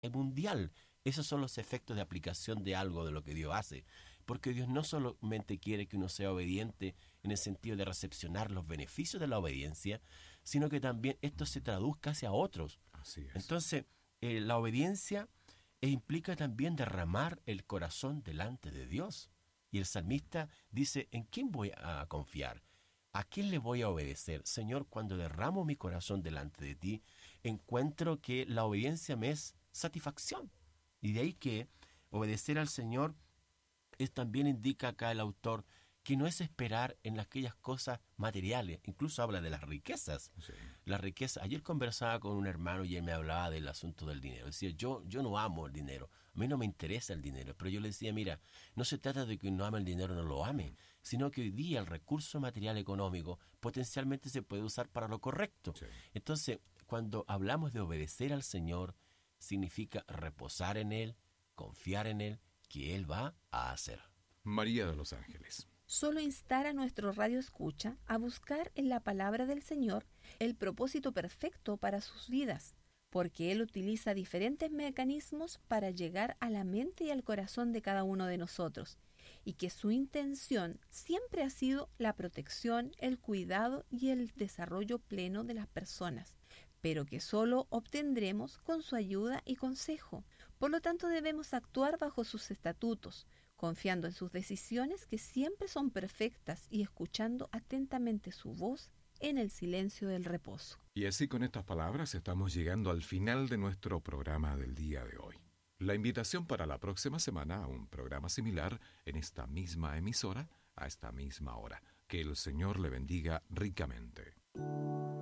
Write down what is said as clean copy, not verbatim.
mundial. Esos son los efectos de aplicación de algo de lo que Dios hace. Porque Dios no solamente quiere que uno sea obediente en el sentido de recepcionar los beneficios de la obediencia, sino que también esto se traduzca hacia otros. Así es. Entonces, la obediencia implica también derramar el corazón delante de Dios. Y el salmista dice, ¿en quién voy a confiar? ¿A quién le voy a obedecer? Señor, cuando derramo mi corazón delante de ti, encuentro que la obediencia me es satisfacción. Y de ahí que obedecer al Señor también indica acá el autor que no es esperar en aquellas cosas materiales. Incluso habla de las riquezas. Sí. La riqueza. Ayer conversaba con un hermano y él me hablaba del asunto del dinero. Decía, yo no amo el dinero. A mí no me interesa el dinero. Pero yo le decía, mira, no se trata de que uno ame el dinero o no lo ame, sino que hoy día el recurso material económico potencialmente se puede usar para lo correcto. Sí. Entonces, cuando hablamos de obedecer al Señor, significa reposar en Él, confiar en Él, que Él va a hacer. María de los Ángeles. Solo instar a nuestro radio escucha a buscar en la palabra del Señor el propósito perfecto para sus vidas, porque Él utiliza diferentes mecanismos para llegar a la mente y al corazón de cada uno de nosotros, y que su intención siempre ha sido la protección, el cuidado y el desarrollo pleno de las personas, pero que solo obtendremos con su ayuda y consejo. Por lo tanto, debemos actuar bajo sus estatutos, confiando en sus decisiones que siempre son perfectas y escuchando atentamente su voz en el silencio del reposo. Y así con estas palabras estamos llegando al final de nuestro programa del día de hoy. La invitación para la próxima semana a un programa similar en esta misma emisora, a esta misma hora. Que el Señor le bendiga ricamente.